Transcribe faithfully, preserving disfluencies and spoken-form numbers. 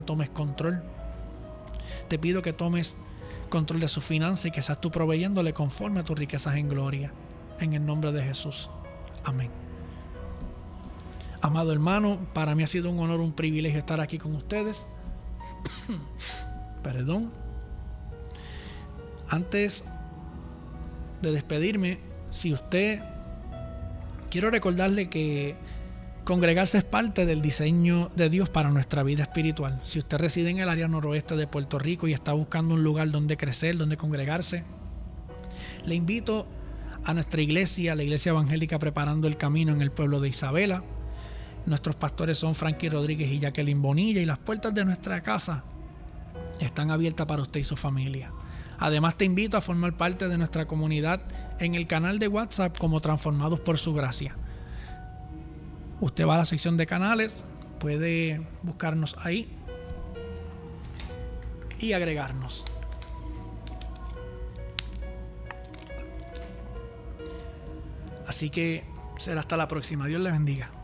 tomes control. Te pido que tomes control de su finanza y que seas tú proveyéndole conforme a tus riquezas en gloria. En el nombre de Jesús. Amén. Amado hermano, para mí ha sido un honor, un privilegio estar aquí con ustedes. Perdón. Antes de despedirme, si usted... Quiero recordarle que congregarse es parte del diseño de Dios para nuestra vida espiritual. Si usted reside en el área noroeste de Puerto Rico y está buscando un lugar donde crecer, donde congregarse, le invito a nuestra iglesia, la Iglesia Evangélica Preparando el Camino en el pueblo de Isabela. Nuestros pastores son Frankie Rodríguez y Jacqueline Bonilla, y las puertas de nuestra casa están abiertas para usted y su familia. Además, te invito a formar parte de nuestra comunidad en el canal de WhatsApp como Transformados por Su Gracia. Usted va a la sección de canales, puede buscarnos ahí y agregarnos. Así que será hasta la próxima. Dios le bendiga.